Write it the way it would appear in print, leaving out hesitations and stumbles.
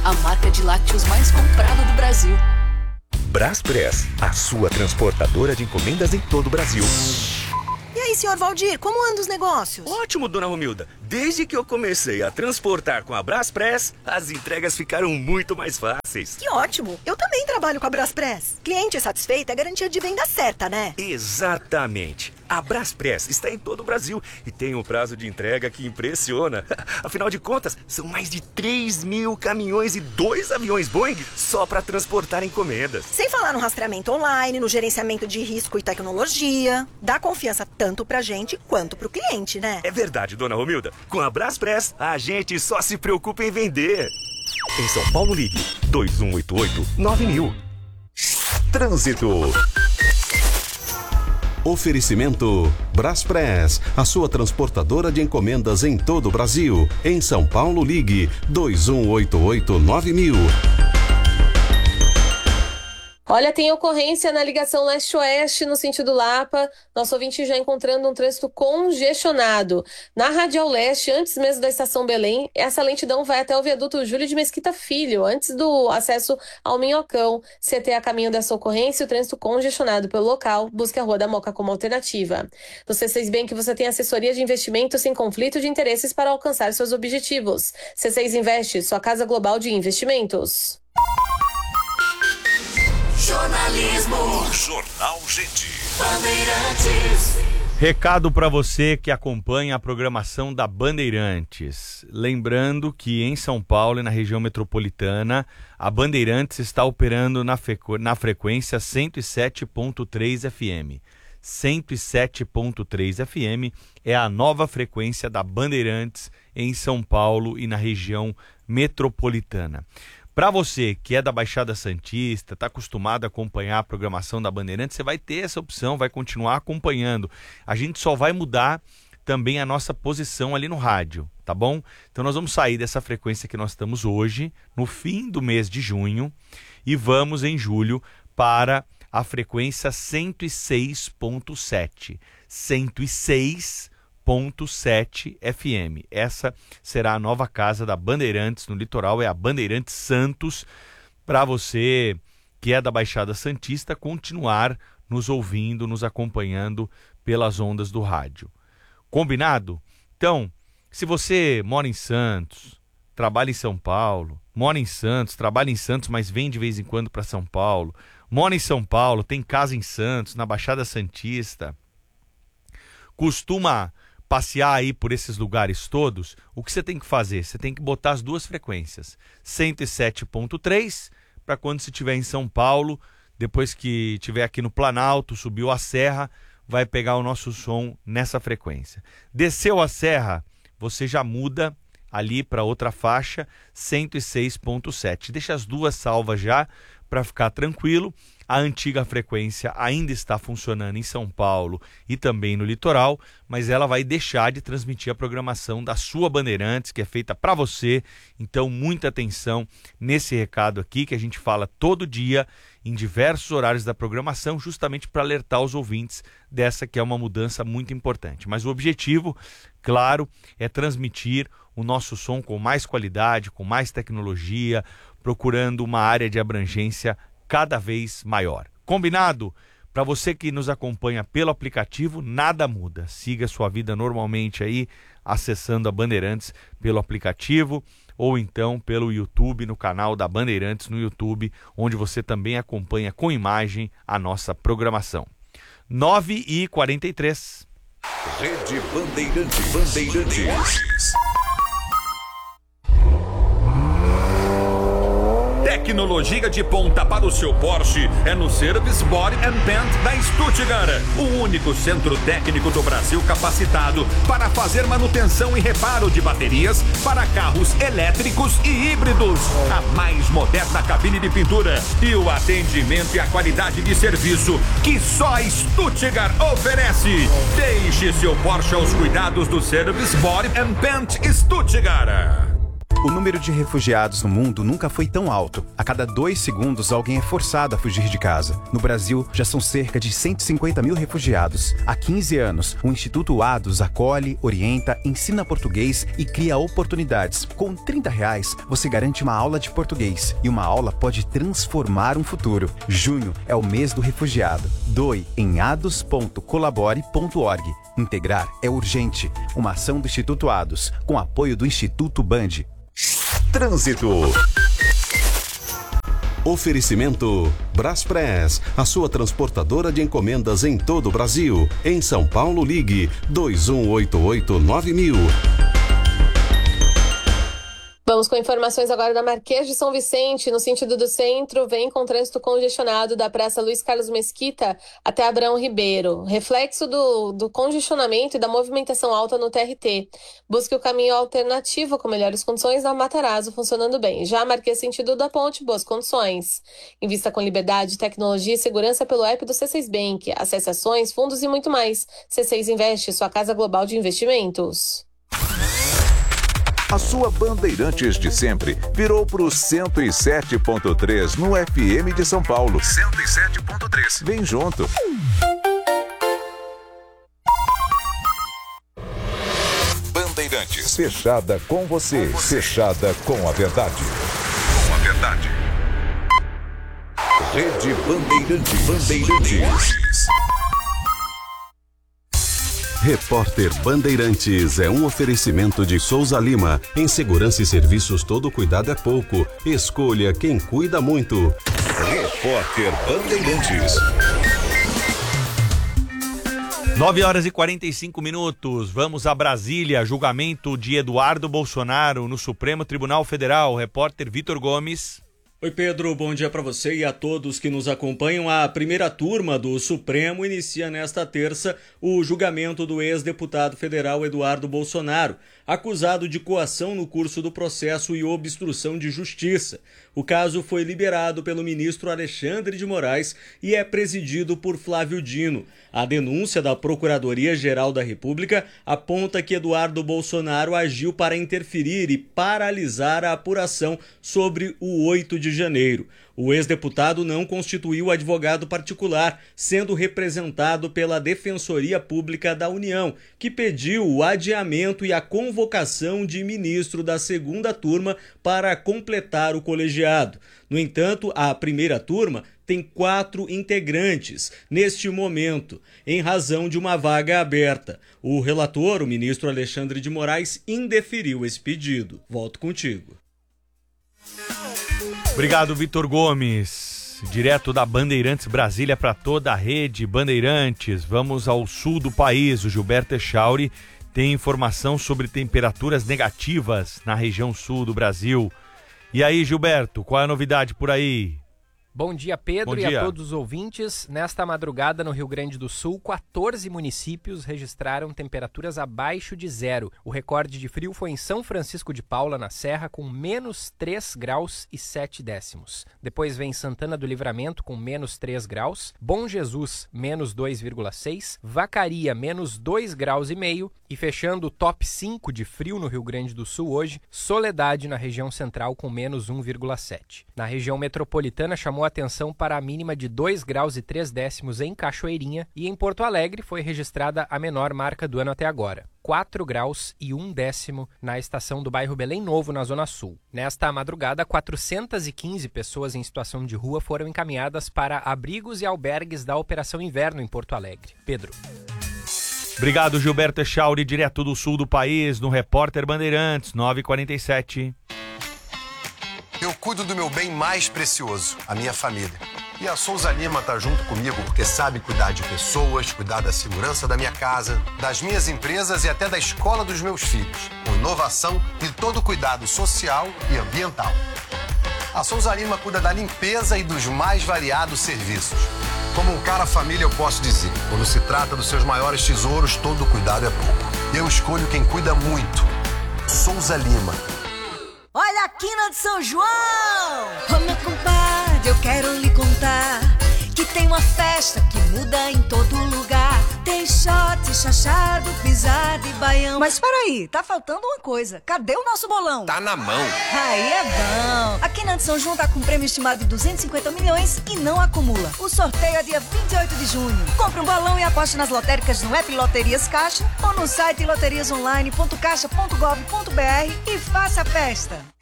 a marca de lácteos mais comprada do Brasil. Braspress, a sua transportadora de encomendas em todo o Brasil. E aí, senhor Valdir, como andam os negócios? Ótimo, dona Romilda. Desde que eu comecei a transportar com a Braspress, as entregas ficaram muito mais fáceis. Que ótimo! Eu também trabalho com a Braspress. Cliente satisfeito é garantia de venda certa, né? Exatamente. A Braspress está em todo o Brasil e tem um prazo de entrega que impressiona. Afinal de contas, são mais de 3.000 caminhões e 2 aviões Boeing só para transportar encomendas. Sem falar no rastreamento online, no gerenciamento de risco e tecnologia. Dá confiança tanto pra gente quanto pro cliente, né? É verdade, dona Romilda. Com a Braspress, a gente só se preocupa em vender. Em São Paulo, ligue 2188-9000. Trânsito. Oferecimento Braspress, a sua transportadora de encomendas em todo o Brasil. Em São Paulo, ligue 2188-9000. Olha, tem ocorrência na ligação leste-oeste no sentido Lapa. Nosso ouvinte já encontrando um trânsito congestionado. Na Radial Leste, antes mesmo da Estação Belém, essa lentidão vai até o viaduto Júlio de Mesquita Filho, antes do acesso ao Minhocão. CT a caminho dessa ocorrência, o trânsito congestionado pelo local. Busque a Rua da Moca como alternativa. No C6 Bank você tem assessoria de investimento sem conflito de interesses para alcançar seus objetivos. C6 Investe, sua casa global de investimentos. Jornalismo. Jornal Gente. Bandeirantes. Recado para você que acompanha a programação da Bandeirantes. Lembrando que em São Paulo e na região metropolitana, a Bandeirantes está operando na frequência 107.3 FM. 107.3 FM é a nova frequência da Bandeirantes em São Paulo e na região metropolitana. Para você que é da Baixada Santista, está acostumado a acompanhar a programação da Bandeirantes, você vai ter essa opção, vai continuar acompanhando. A gente só vai mudar também a nossa posição ali no rádio, tá bom? Então nós vamos sair dessa frequência que nós estamos hoje, no fim do mês de junho, e vamos em julho para a frequência 106.7. 106.7 FM. Essa será a nova casa da Bandeirantes no litoral, é a Bandeirantes Santos, para você que é da Baixada Santista continuar nos ouvindo, nos acompanhando pelas ondas do rádio. Combinado? Então, se você mora em Santos, trabalha em São Paulo, mora em Santos, trabalha em Santos, mas vem de vez em quando para São Paulo, mora em São Paulo, tem casa em Santos, na Baixada Santista, costuma passear aí por esses lugares todos, o que você tem que fazer? Você tem que botar as duas frequências. 107.3 para quando você estiver em São Paulo, depois que estiver aqui no Planalto, subiu a serra, vai pegar o nosso som nessa frequência. Desceu a serra, você já muda ali para outra faixa, 106.7. Deixa as duas salvas já para ficar tranquilo. A antiga frequência ainda está funcionando em São Paulo e também no litoral, mas ela vai deixar de transmitir a programação da sua Bandeirantes, que é feita para você. Então, muita atenção nesse recado aqui, que a gente fala todo dia, em diversos horários da programação, justamente para alertar os ouvintes dessa que é uma mudança muito importante. Mas o objetivo, claro, é transmitir o nosso som com mais qualidade, com mais tecnologia, procurando uma área de abrangência cada vez maior. Combinado? Para você que nos acompanha pelo aplicativo, nada muda. Siga sua vida normalmente aí, acessando a Bandeirantes pelo aplicativo ou então pelo YouTube, no canal da Bandeirantes no YouTube, onde você também acompanha com imagem a nossa programação. 9h43. Rede Bandeirantes. Bandeirantes. Tecnologia de ponta para o seu Porsche é no Service Body and Paint da Stuttgart, o único centro técnico do Brasil capacitado para fazer manutenção e reparo de baterias para carros elétricos e híbridos. A mais moderna cabine de pintura e o atendimento e a qualidade de serviço que só a Stuttgart oferece. Deixe seu Porsche aos cuidados do Service Body and Paint Stuttgart. O número de refugiados no mundo nunca foi tão alto. A cada 2 segundos, alguém é forçado a fugir de casa. No Brasil, já são cerca de 150 mil refugiados. Há 15 anos, o Instituto ADOS acolhe, orienta, ensina português e cria oportunidades. Com R$30, você garante uma aula de português. E uma aula pode transformar um futuro. Junho é o mês do refugiado. Doe em ados.colabore.org. Integrar é urgente. Uma ação do Instituto ADOS, com apoio do Instituto Band. Trânsito. Oferecimento Braspress, a sua transportadora de encomendas em todo o Brasil. Em São Paulo, ligue 2188-9000. Vamos com informações agora da Marquês de São Vicente, no sentido do centro, vem com trânsito congestionado da Praça Luiz Carlos Mesquita até Abrão Ribeiro. Reflexo do congestionamento e da movimentação alta no TRT. Busque o caminho alternativo com melhores condições na Matarazzo, funcionando bem. Já a Marquês sentido da Ponte, boas condições. Invista com liberdade, tecnologia e segurança pelo app do C6 Bank. Acesse ações, fundos e muito mais. C6 Investe, sua casa global de investimentos. A sua Bandeirantes de sempre virou pro 107.3 no FM de São Paulo. 107.3. Vem junto. Bandeirantes. Fechada com você. Fechada com a verdade. Com a verdade. Rede Bandeirantes. Bandeirantes. Repórter Bandeirantes é um oferecimento de Souza Lima. Em segurança e serviços, todo cuidado é pouco. Escolha quem cuida muito. Repórter Bandeirantes. 9h45. Vamos a Brasília. Julgamento de Eduardo Bolsonaro no Supremo Tribunal Federal. Repórter Vitor Gomes. Oi Pedro, bom dia para você e a todos que nos acompanham. A primeira turma do Supremo inicia nesta terça o julgamento do ex-deputado federal Eduardo Bolsonaro, acusado de coação no curso do processo e obstrução de justiça. O caso foi liberado pelo ministro Alexandre de Moraes e é presidido por Flávio Dino. A denúncia da Procuradoria-Geral da República aponta que Eduardo Bolsonaro agiu para interferir e paralisar a apuração sobre o 8 de janeiro. O ex-deputado não constituiu advogado particular, sendo representado pela Defensoria Pública da União, que pediu o adiamento e a convocação de ministro da segunda turma para completar o colegiado. No entanto, a primeira turma tem 4 integrantes neste momento, em razão de uma vaga aberta. O relator, o ministro Alexandre de Moraes, indeferiu esse pedido. Volto contigo. Obrigado, Vitor Gomes. Direto da Bandeirantes Brasília para toda a rede Bandeirantes. Vamos ao sul do país. O Gilberto Echauri tem informação sobre temperaturas negativas na região sul do Brasil. E aí, Gilberto, qual é a novidade por aí? Bom dia, Pedro, Bom dia. E a todos os ouvintes. Nesta madrugada, no Rio Grande do Sul, 14 municípios registraram temperaturas abaixo de zero. O recorde de frio foi em São Francisco de Paula, na Serra, com menos 3 graus e 7 décimos. Depois vem Santana do Livramento, com menos 3 graus. Bom Jesus, menos 2,6. Vacaria, menos 2 graus e meio. E fechando o top 5 de frio no Rio Grande do Sul hoje, Soledade, na região central, com menos 1,7. Na região metropolitana, chamou atenção para a mínima de 2 graus e 3 décimos em Cachoeirinha e em Porto Alegre foi registrada a menor marca do ano até agora, 4 graus e 1 décimo na estação do bairro Belém Novo, na Zona Sul. Nesta madrugada, 415 pessoas em situação de rua foram encaminhadas para abrigos e albergues da Operação Inverno em Porto Alegre. Pedro. Obrigado, Gilberto Echauri, direto do sul do país, no Repórter Bandeirantes, 9h47. Eu cuido do meu bem mais precioso, a minha família. E a Souza Lima tá junto comigo porque sabe cuidar de pessoas, cuidar da segurança da minha casa, das minhas empresas e até da escola dos meus filhos, com inovação e todo cuidado social e ambiental. A Souza Lima cuida da limpeza e dos mais variados serviços. Como um cara família, eu posso dizer, quando se trata dos seus maiores tesouros, todo cuidado é pouco. Eu escolho quem cuida muito. Souza Lima. Olha a quina de São João! Ô meu compadre, eu quero lhe contar que tem uma festa que muda em todo lugar. Tem shot, chachado, pisado e baião. Mas peraí, tá faltando uma coisa. Cadê o nosso bolão? Tá na mão. Aí é bom. A Quina de São João tá com um prêmio estimado de 250 milhões e não acumula. O sorteio é dia 28 de junho. Compre um bolão e aposte nas lotéricas no app Loterias Caixa ou no site loteriasonline.caixa.gov.br e faça a festa.